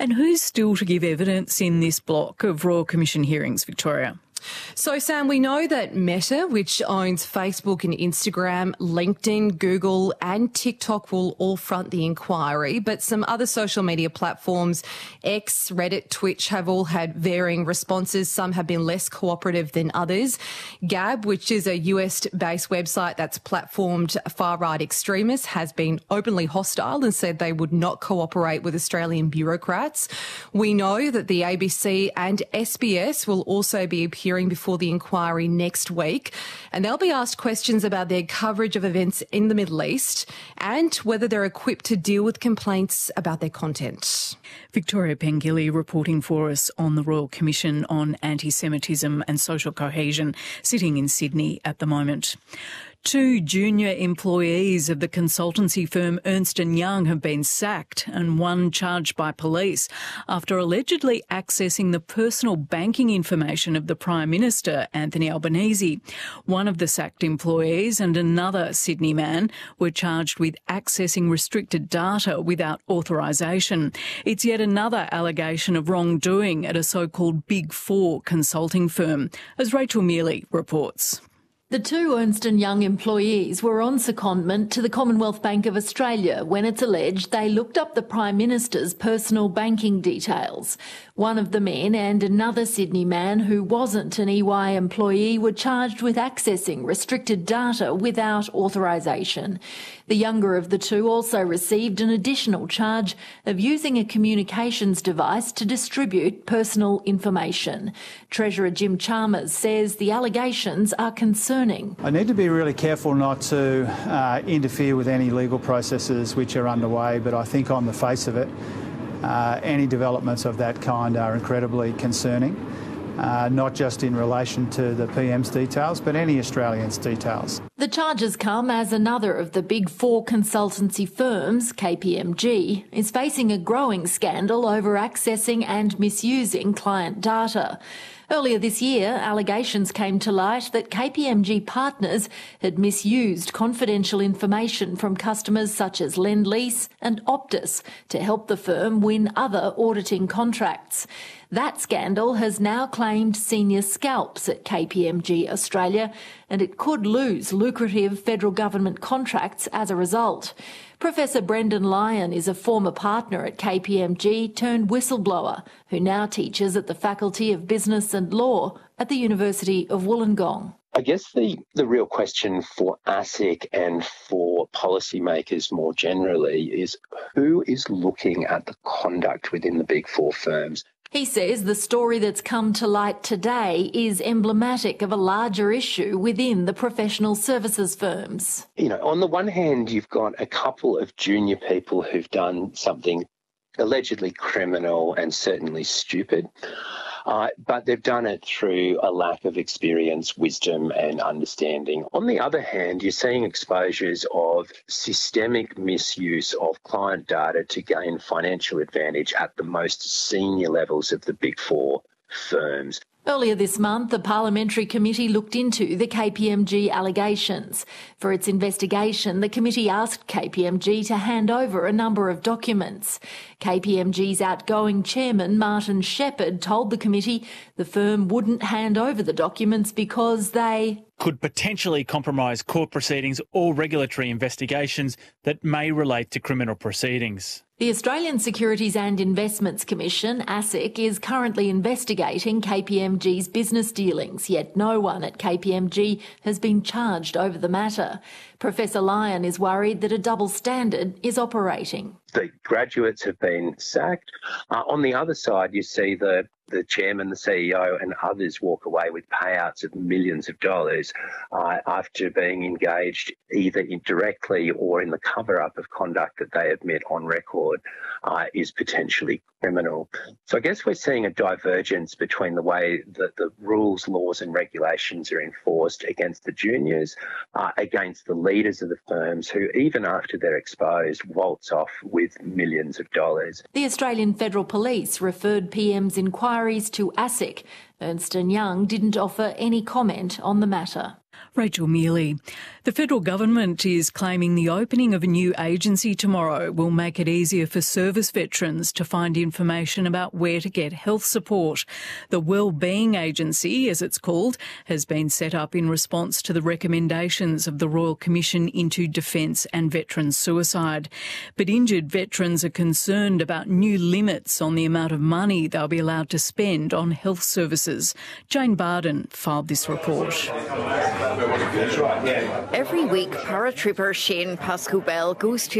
And who's still to give evidence in this block of Royal Commission hearings, Victoria? So, Sam, we know that Meta, which owns Facebook and Instagram, LinkedIn, Google and TikTok, will all front the inquiry. But some other social media platforms, X, Reddit, Twitch, have all had varying responses. Some have been less cooperative than others. Gab, which is a US-based website that's platformed far-right extremists, has been openly hostile and said they would not cooperate with Australian bureaucrats. We know that the ABC and SBS will also be appearing before the inquiry next week, and they'll be asked questions about their coverage of events in the Middle East and whether they're equipped to deal with complaints about their content. Victoria Pengilly reporting for us on the Royal Commission on Anti-Semitism and Social Cohesion, sitting in Sydney at the moment. 2 junior employees of the consultancy firm Ernst & Young have been sacked and one charged by police after allegedly accessing the personal banking information of the Prime Minister, Anthony Albanese. One of the sacked employees and another Sydney man were charged with accessing restricted data without authorisation. It's yet another allegation of wrongdoing at a so-called Big Four consulting firm, as Rachel Mealy reports. The 2 Ernst & Young employees were on secondment to the Commonwealth Bank of Australia when it's alleged they looked up the Prime Minister's personal banking details. One of the men and another Sydney man who wasn't an EY employee were charged with accessing restricted data without authorisation. The younger of the 2 also received an additional charge of using a communications device to distribute personal information. Treasurer Jim Chalmers says the allegations are concerning. I need to be really careful not to interfere with any legal processes which are underway, but I think on the face of it, any developments of that kind are incredibly concerning, not just in relation to the PM's details, but any Australian's details. The charges come as another of the Big Four consultancy firms, KPMG, is facing a growing scandal over accessing and misusing client data. Earlier this year, allegations came to light that KPMG partners had misused confidential information from customers such as Lendlease and Optus to help the firm win other auditing contracts. That scandal has now claimed senior scalps at KPMG Australia, and it could lose lucrative federal government contracts as a result. Professor Brendan Lyon is a former partner at KPMG turned whistleblower who now teaches at the Faculty of Business and Law at the University of Wollongong. I guess the real question for ASIC and for policymakers more generally is who is looking at the conduct within the Big Four firms? He says the story that's come to light today is emblematic of a larger issue within the professional services firms. You know, on the one hand, you've got a couple of junior people who've done something allegedly criminal and certainly stupid. But they've done it through a lack of experience, wisdom and understanding. On the other hand, you're seeing exposures of systemic misuse of client data to gain financial advantage at the most senior levels of the Big Four firms. Earlier this month, the Parliamentary Committee looked into the KPMG allegations. For its investigation, the committee asked KPMG to hand over a number of documents. KPMG's outgoing chairman, Martin Shepherd, told the committee the firm wouldn't hand over the documents because they could potentially compromise court proceedings or regulatory investigations that may relate to criminal proceedings. The Australian Securities and Investments Commission, ASIC, is currently investigating KPMG's business dealings, yet no one at KPMG has been charged over the matter. Professor Lyon is worried that a double standard is operating. The graduates have been sacked. On the other side, you see the chairman, the CEO and others walk away with payouts of millions of dollars after being engaged either indirectly or in the cover-up of conduct that they admit on record is potentially criminal. So I guess we're seeing a divergence between the way that the rules, laws and regulations are enforced against the juniors, against the leaders of the firms who, even after they're exposed, waltz off with millions of dollars. The Australian Federal Police referred PM's inquiries to ASIC. Ernst & Young didn't offer any comment on the matter. Rachel Mealy. The federal government is claiming the opening of a new agency tomorrow will make it easier for service veterans to find information about where to get health support. The Wellbeing Agency, as it's called, has been set up in response to the recommendations of the Royal Commission into Defence and Veterans Suicide. But injured veterans are concerned about new limits on the amount of money they'll be allowed to spend on health services. Jane Barden filed this report. Every week, paratrooper Shane Pascoe-Bell goes to